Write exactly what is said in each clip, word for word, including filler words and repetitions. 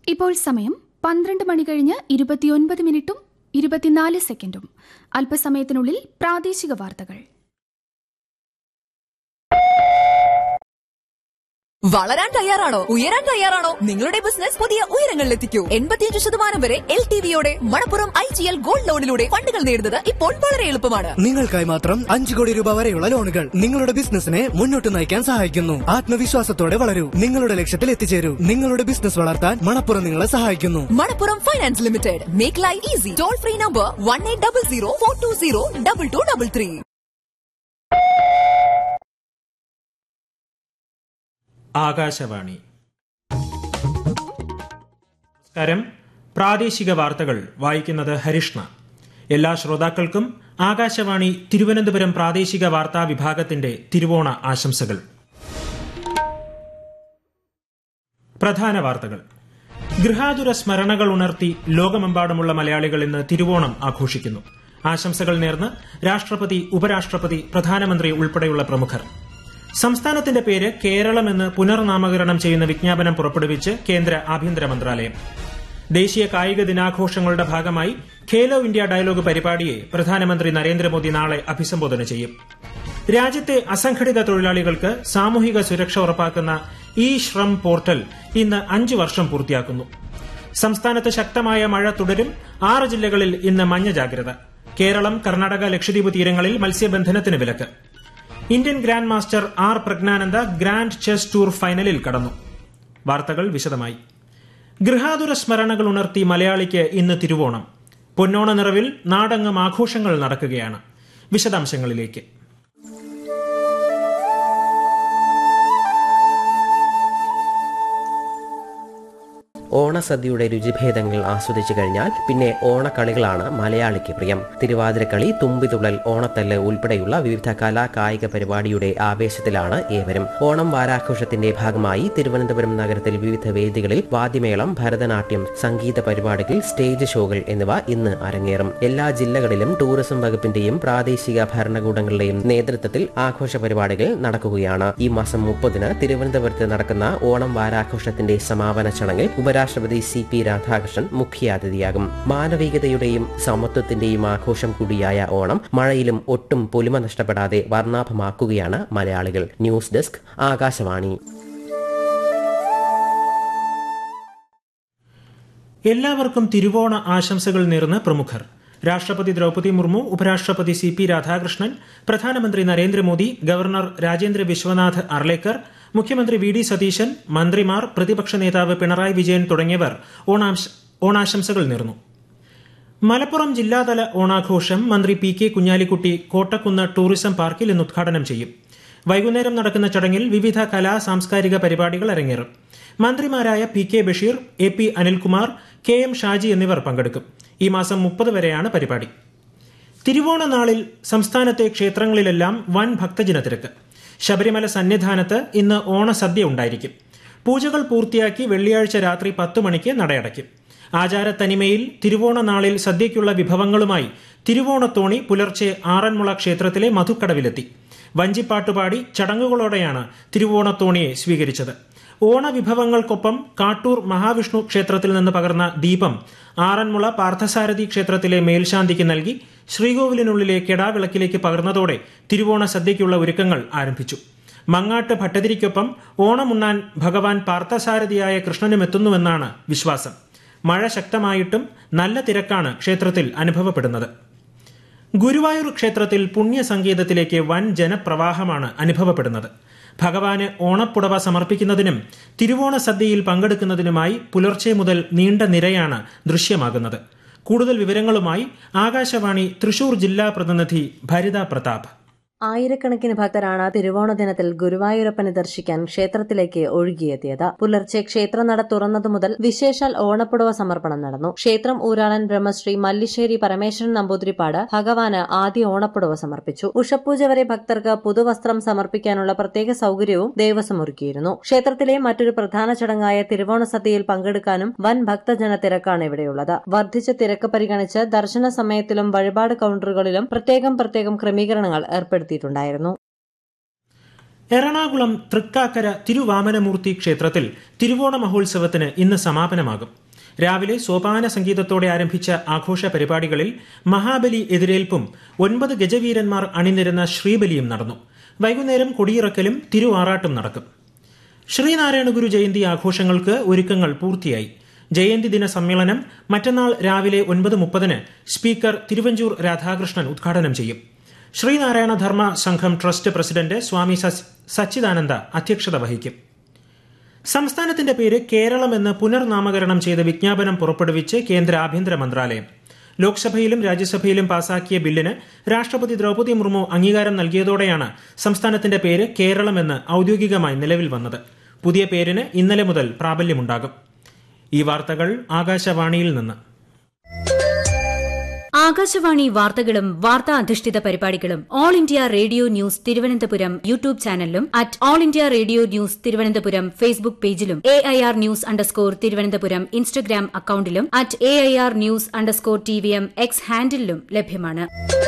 ഇപ്പോൾ സമയം പന്ത്രണ്ട് മണി കഴിഞ്ഞ് ഇരുപത്തിയൊൻപത് മിനിറ്റും ഇരുപത്തിനാല് സെക്കൻഡും. അല്പസമയത്തിനുള്ളിൽ പ്രാദേശിക വാർത്തകൾ. വളരാൻ തയ്യാറാണോ? ഉയരാൻ തയ്യാറാണോ? നിങ്ങളുടെ ബിസിനസ് പുതിയ ഉയരങ്ങളിലെത്തിക്കൂ. എൺപത്തിയഞ്ച് ശതമാനം വരെ L T വിയോടെ Manappuram I G L gold ലോണിലൂടെ ഫണ്ടുകൾ നേടുന്നത് ഇപ്പോൾ വളരെ എളുപ്പമാണ്. നിങ്ങൾക്കായി മാത്രം അഞ്ച് കോടി രൂപ വരെയുള്ള ലോണുകൾ നിങ്ങളുടെ ബിസിനസിനെ മുന്നോട്ട് നയിക്കാൻ സഹായിക്കുന്നു. ആത്മവിശ്വാസത്തോടെ വളരൂ, നിങ്ങളുടെ ലക്ഷ്യത്തിൽ എത്തിച്ചേരൂ. നിങ്ങളുടെ ബിസിനസ് വളർത്താൻ മണപ്പുറം നിങ്ങളെ സഹായിക്കുന്നു. Manappuram finance limited. Make life easy. Toll free number one eight double zero four to zero double two double three. Akashvani. നമസ്കാരം. പ്രാദേശിക വാർത്തകൾ വായിക്കുന്നത് ഹരിഷ്ണ. എല്ലാ ശ്രോതാക്കൾക്കും ആകാശവാണി തിരുവനന്തപുരം പ്രാദേശിക വാർത്താ വിഭാഗത്തിന്റെ തിരുവോണ ആശംസകൾ. പ്രധാന വാർത്തകൾ. ഗൃഹാതുര സ്മരണകൾ ഉണർത്തി ലോകമെമ്പാടുമുള്ള മലയാളികൾ ഇന്ന് തിരുവോണം ആഘോഷിക്കുന്നു. ആശംസകൾ നേർന്ന് രാഷ്ട്രപതി, ഉപരാഷ്ട്രപതി, പ്രധാനമന്ത്രി ഉൾപ്പെടെയുള്ള പ്രമുഖർ. സംസ്ഥാനത്തിന്റെ പേര് കേരളം എന്ന് പുനർനാമകരണം ചെയ്യുന്ന വിജ്ഞാപനം പുറപ്പെടുവിച്ച് കേന്ദ്ര ആഭ്യന്തര മന്ത്രാലയം. ദേശീയ കായിക ദിനാഘോഷങ്ങളുടെ ഭാഗമായി ഖേലോ ഇന്ത്യ ഡയലോഗ് പരിപാടിയെ പ്രധാനമന്ത്രി നരേന്ദ്രമോദി നാളെ അഭിസംബോധന ചെയ്യും. രാജ്യത്തെ അസംഘടിത തൊഴിലാളികൾക്ക് സാമൂഹിക സുരക്ഷ ഉറപ്പാക്കുന്ന ഇ ശ്രം പോർട്ടൽ ഇന്ന് അഞ്ച് വർഷം പൂർത്തിയാക്കുന്നു. സംസ്ഥാനത്ത് ശക്തമായ മഴ തുടരും. ആറ് ജില്ലകളിൽ ഇന്ന് മഞ്ഞ ജാഗ്രത. കേരളം, കർണാടക, ലക്ഷദ്വീപ് തീരങ്ങളിൽ മത്സ്യബന്ധനത്തിന് വിലക്ക്. Indian grand master R Praggnanandhaa grand chess tour ഫൈനലിൽ കടന്നു. വാർത്തകൾ വിശദമായി. ഗൃഹാതുര സ്മരണകൾ ഉണർത്തി മലയാളിക്ക് ഇന്ന് തിരുവോണം. പൊന്നോണ നിറവിൽ നാടെങ്ങും ആഘോഷങ്ങൾ നടക്കുകയാണ്. വിശദാംശങ്ങളിലേക്ക്. ഓണസദ്യയുടെ രുചിഭേദങ്ങൾ ആസ്വദിച്ചു കഴിഞ്ഞാൽ പിന്നെ ഓണക്കളികളാണ് മലയാളിക്ക് പ്രിയം. തിരുവാതിരക്കളി, തുമ്പിതുള്ളൽ, ഓണത്തല്ല് ഉൾപ്പെടെയുള്ള വിവിധ കലാ കായിക പരിപാടിയുടെ ആവേശത്തിലാണ് ഏവരും. ഓണം വാരാഘോഷത്തിന്റെ ഭാഗമായി തിരുവനന്തപുരം നഗരത്തിൽ വിവിധ വേദികളിൽ വാദ്യമേളം, ഭരതനാട്യം, സംഗീത പരിപാടികൾ, സ്റ്റേജ് ഷോകൾ എന്നിവ ഇന്ന് അരങ്ങേറും. എല്ലാ ജില്ലകളിലും ടൂറിസം വകുപ്പിന്റെയും പ്രാദേശിക ഭരണകൂടങ്ങളുടെയും നേതൃത്വത്തിൽ ആഘോഷ പരിപാടികൾ നടക്കുകയാണ്. ഈ മാസം മുപ്പതിന് തിരുവനന്തപുരത്ത് നടക്കുന്ന ഓണം വാരാഘോഷത്തിന്റെ സമാപന ചടങ്ങിൽ ഉപരാ രാഷ്ട്രപതി സി പി രാധാകൃഷ്ണൻ മുഖ്യാതിഥിയാകും. മാനവികതയുടെയും സമത്വത്തിന്റെയും ആഘോഷം കൂടിയായ ഓണം മഴയിലും ഒട്ടും പൊലിമ നഷ്ടപ്പെടാതെ വർണ്ണാഭമാക്കുകയാണ് മലയാളികൾ. News desk, Akashvani. എല്ലാവർക്കും തിരുവോണ ആശംസകൾ നേർന്ന് പ്രമുഖർ. രാഷ്ട്രപതി ദ്രൌപദി മുർമു, ഉപരാഷ്ട്രപതി സി പി രാധാകൃഷ്ണൻ, പ്രധാനമന്ത്രി നരേന്ദ്രമോദി, ഗവർണർ രാജേന്ദ്ര വിശ്വനാഥ് അർലേക്കർ, മുഖ്യമന്ത്രി വി ഡി സതീശൻ, മന്ത്രിമാർ, പ്രതിപക്ഷ നേതാവ് പിണറായി വിജയൻ തുടങ്ങിയവർ ഓണാശംസകൾ നേർന്നു. മലപ്പുറം ജില്ലാതല ഓണാഘോഷം മന്ത്രി P K Kunhalikutty Kottakkunnu tourism പാർക്കിൽ ഇന്ന് ഉദ്ഘാടനം ചെയ്യും. വൈകുന്നേരം നടക്കുന്ന ചടങ്ങിൽ വിവിധ കലാ സാംസ്കാരിക പരിപാടികൾ അരങ്ങേറും. മന്ത്രിമാരായ P K Basheer, A P Anilkumar, K M Shaji എന്നിവർ പങ്കെടുക്കും. ഈ മാസം മുപ്പത് വരെയാണ് പരിപാടി. തിരുവോണ നാളിൽ സംസ്ഥാനത്തെ ക്ഷേത്രങ്ങളിലെല്ലാം വൻ ഭക്തജന തിരക്ക്. ശബരിമല സന്നിധാനത്ത് ഇന്ന് ഓണസദ്യ ഉണ്ടായിരിക്കും. പൂജകൾ പൂർത്തിയാക്കി വെള്ളിയാഴ്ച രാത്രി പത്ത് മണിക്ക് നടയടയ്ക്കും. ആചാരത്തനിമയിൽ തിരുവോണ നാളിൽ സദ്യയ്ക്കുള്ള വിഭവങ്ങളുമായി തിരുവോണത്തോണി പുലർച്ചെ ആറന്മുള ക്ഷേത്രത്തിലെ മധുക്കടവിലെത്തി. വഞ്ചിപ്പാട്ടുപാടി ചടങ്ങുകളോടെയാണ് തിരുവോണത്തോണിയെ സ്വീകരിച്ചത്. ഓണവിഭവങ്ങൾക്കൊപ്പം കാട്ടൂർ മഹാവിഷ്ണു ക്ഷേത്രത്തിൽ നിന്ന് പകർന്ന ദീപം ആറന്മുള പാർത്ഥസാരഥി ക്ഷേത്രത്തിലെ മേൽശാന്തിക്ക് നൽകി ശ്രീകോവിലിനുള്ളിലെ കെടാവിളക്കിലേക്ക് പകർന്നതോടെ തിരുവോണ സദ്യയ്ക്കുള്ള ഒരുക്കങ്ങൾ ആരംഭിച്ചു. മങ്ങാട്ട് ഭട്ടതിരിക്കൊപ്പം ഓണമുണ്ണാൻ ഭഗവാൻ പാർത്ഥസാരഥിയായ കൃഷ്ണനുമെത്തുന്നുവെന്നാണ് വിശ്വാസം. മഴ ശക്തമായിട്ടും നല്ല തിരക്കാണ് ക്ഷേത്രത്തിൽ അനുഭവപ്പെടുന്നത്. ഗുരുവായൂർ ക്ഷേത്രത്തിൽ പുണ്യസങ്കേതത്തിലേക്ക് വൻ ജനപ്രവാഹമാണ് അനുഭവപ്പെടുന്നത്. ഭഗവാന് ഓണപ്പുടവ സമർപ്പിക്കുന്നതിനും തിരുവോണ സദ്യയിൽ പങ്കെടുക്കുന്നതിനുമായി പുലർച്ചെ മുതൽ നീണ്ട നിരയാണ് ദൃശ്യമാകുന്നത്. കൂടുതൽ വിവരങ്ങളുമായി ആകാശവാണി തൃശൂർ ജില്ലാ പ്രതിനിധി ഭരിത പ്രതാപ്. ആയിരക്കണക്കിന് ഭക്തരാണ് തിരുവോണ ദിനത്തിൽ ഗുരുവായൂരപ്പനെ ദർശിക്കാൻ ക്ഷേത്രത്തിലേക്ക് ഒഴുകിയെത്തിയത്. പുലർച്ചെ ക്ഷേത്രനട തുറന്നതു മുതൽ വിശേഷാൽ ഓണപ്പുടവ സമർപ്പണം നടന്നു. ക്ഷേത്രം ഊരാളൻ ബ്രഹ്മശ്രീ മല്ലിശ്ശേരി പരമേശ്വരൻ നമ്പൂതിരിപ്പാട് ഭഗവാന് ആദ്യ ഓണപ്പുടവ സമർപ്പിച്ചു. ഉഷപൂജ വരെ ഭക്തർക്ക് പുതുവസ്ത്രം സമർപ്പിക്കാനുള്ള പ്രത്യേക സൌകര്യവും ദേവസ്വം ഒരുക്കിയിരുന്നു. ക്ഷേത്രത്തിലെ മറ്റൊരു പ്രധാന ചടങ്ങായ തിരുവോണ സദ്യയിൽ പങ്കെടുക്കാനും വൻ ഭക്തജന തിരക്കാണ് ഇവിടെയുള്ളത്. വർദ്ധിച്ച തിരക്ക് പരിഗണിച്ച് ദർശന സമയത്തിലും വഴിപാട് കൌണ്ടറുകളിലും പ്രത്യേകം പ്രത്യേകം ക്രമീകരണങ്ങൾ ഏർപ്പെടുത്തി. എറണാകുളം തൃക്കാക്കര തിരുവാമനമൂർത്തി ക്ഷേത്രത്തിൽ തിരുവോണ മഹോത്സവത്തിന് ഇന്ന് സമാപനമാകും. രാവിലെ സോപാന സംഗീതത്തോടെ ആരംഭിച്ച ആഘോഷ പരിപാടികളിൽ മഹാബലി എതിരേൽപ്പും ഒൻപത് ഗജവീരന്മാർ അണിനിരുന്ന ശ്രീബലിയും നടന്നു. വൈകുന്നേരം കൊടിയിറക്കലും തിരുവാറാട്ടും നടക്കും. ശ്രീനാരായണ ഗുരു ജയന്തി ആഘോഷങ്ങൾക്ക് ഒരുക്കങ്ങൾ പൂർത്തിയായി. ജയന്തി ദിന സമ്മേളനം മറ്റന്നാൾ രാവിലെ ഒൻപത് മുപ്പതിന് സ്പീക്കർ തിരുവഞ്ചൂർ രാധാകൃഷ്ണൻ ഉദ്ഘാടനം ചെയ്യും. ശ്രീനാരായണ ധർമ്മ സംഘം ട്രസ്റ്റ് പ്രസിഡന്റ് സ്വാമി സച്ചിദാനന്ദ അധ്യക്ഷത വഹിക്കും. സംസ്ഥാനത്തിന്റെ പേര് കേരളമെന്ന് പുനർനാമകരണം ചെയ്ത വിജ്ഞാപനം പുറപ്പെടുവിച്ച് കേന്ദ്ര ആഭ്യന്തര മന്ത്രാലയം. ലോക്സഭയിലും രാജ്യസഭയിലും പാസാക്കിയ ബില്ലിന് രാഷ്ട്രപതി ദ്രൌപദി മുർമു അംഗീകാരം നൽകിയതോടെയാണ് സംസ്ഥാനത്തിന്റെ പേര് കേരളമെന്ന് ഔദ്യോഗികമായി നിലവിൽ വന്നത്. പുതിയ പേരിന് ഇന്നലെ മുതൽ പ്രാബല്യമുണ്ടാകും. ഈ വാർത്തകൾ ആകാശവാണിയിൽ നിന്ന്. ആകാശവാണി വാർത്തകളും വാർത്താ അധിഷ്ഠിത പരിപാടികളും all India radio news Thiruvananthapuram YouTube ചാനലിലും at all India radio news Thiruvananthapuram Facebook പേജിലും A I R news underscore Thiruvananthapuram Instagram അക്കൌണ്ടിലും at A I R news underscore T V M X ഹാൻഡിലും ലഭ്യമാണ്.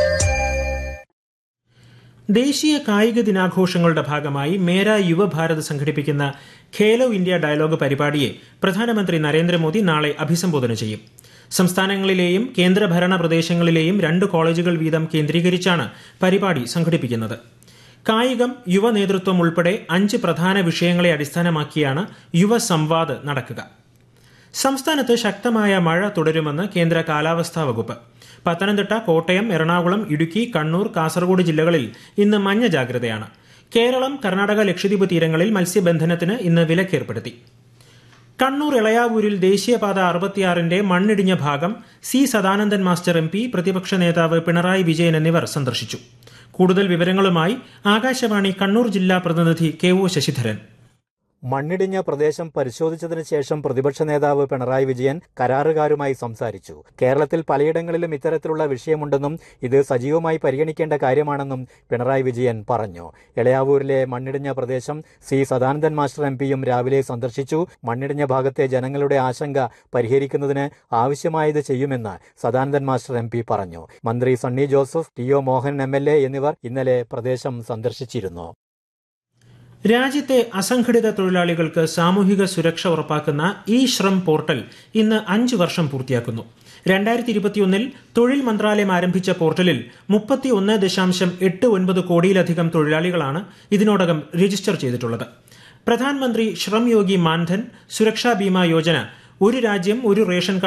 ദേശീയ കായിക ദിനാഘോഷങ്ങളുടെ ഭാഗമായി മേരാ യുവഭാരത് സംഘടിപ്പിക്കുന്ന ഖേലോ ഇന്ത്യ ഡയലോഗ് പരിപാടിയെ പ്രധാനമന്ത്രി നരേന്ദ്രമോദി നാളെ അഭിസംബോധന ചെയ്യും. സംസ്ഥാനങ്ങളിലെയും കേന്ദ്രഭരണ പ്രദേശങ്ങളിലെയും രണ്ട് കോളേജുകൾ വീതം കേന്ദ്രീകരിച്ചാണ് പരിപാടി സംഘടിപ്പിക്കുന്നത്. കായികം, യുവ നേതൃത്വം ഉൾപ്പെടെ അഞ്ച് പ്രധാന വിഷയങ്ങളെ അടിസ്ഥാനമാക്കിയാണ് യുവ സംവാദ് നടക്കുക. സംസ്ഥാനത്ത് ശക്തമായ മഴ തുടരുമെന്ന് കേന്ദ്ര കാലാവസ്ഥാ വകുപ്പ്. പത്തനംതിട്ട, കോട്ടയം, എറണാകുളം, ഇടുക്കി, കണ്ണൂർ, കാസർഗോഡ് ജില്ലകളിൽ ഇന്ന് മഞ്ഞ ജാഗ്രതയാണ്. കേരളം, കർണാടക, ലക്ഷദ്വീപ് തീരങ്ങളിൽ മത്സ്യബന്ധനത്തിന് ഇന്ന് വിലക്കേർപ്പെടുത്തി. കണ്ണൂർ എളയാവൂരിൽ ദേശീയപാത അറുപത്തിയാറിന്റെ മണ്ണിടിഞ്ഞ ഭാഗം C Sadanandan master M P, പ്രതിപക്ഷ നേതാവ് പിണറായി വിജയൻ എന്നിവർ സന്ദർശിച്ചു. കൂടുതൽ വിവരങ്ങളുമായി ആകാശവാണി കണ്ണൂർ ജില്ലാ പ്രതിനിധി കെ ഒ ശശിധരൻ. മണ്ണിടിഞ്ഞ പ്രദേശം പരിശോധിച്ചതിന് ശേഷം പ്രതിപക്ഷ നേതാവ് പിണറായി വിജയൻ കരാറുകാരുമായി സംസാരിച്ചു. കേരളത്തിൽ പലയിടങ്ങളിലും ഇത്തരത്തിലുള്ള വിഷയമുണ്ടെന്നും ഇത് സജീവമായി പരിഗണിക്കേണ്ട കാര്യമാണെന്നും പിണറായി വിജയൻ പറഞ്ഞു. എളയാവൂരിലെ മണ്ണിടിഞ്ഞ പ്രദേശം സി സദാനന്ദൻ മാസ്റ്റർ എം പിയും രാവിലെ സന്ദർശിച്ചു. മണ്ണിടിഞ്ഞ ഭാഗത്തെ ജനങ്ങളുടെ ആശങ്ക പരിഹരിക്കുന്നതിന് ആവശ്യമായത് ചെയ്യുമെന്ന് സദാനന്ദൻ മാസ്റ്റർ എം പി പറഞ്ഞു. മന്ത്രി Sunny Joseph, T O Mohan M L A എന്നിവർ ഇന്നലെ പ്രദേശം സന്ദർശിച്ചിരുന്നു. രാജ്യത്തെ അസംഘടിത തൊഴിലാളികൾക്ക് സാമൂഹിക സുരക്ഷ ഉറപ്പാക്കുന്ന ഇ ശ്രം പോർട്ടൽ ഇന്ന് അഞ്ച് വർഷം പൂർത്തിയാക്കുന്നു. രണ്ടായിരത്തി ഇരുപത്തിയൊന്നിൽ തൊഴിൽ മന്ത്രാലയം ആരംഭിച്ച പോർട്ടലിൽ മുപ്പത്തി ഒന്ന് ദശാംശം എട്ട് ഒൻപത് കോടിയിലധികം തൊഴിലാളികളാണ് ഇതിനോടകം രജിസ്റ്റർ ചെയ്തിട്ടുള്ളത്. പ്രധാനമന്ത്രി ശ്രം യോഗി മാൻധൻ സുരക്ഷാ ബീമ യോജന, ഒരു രാജ്യം ഒരു റേഷൻ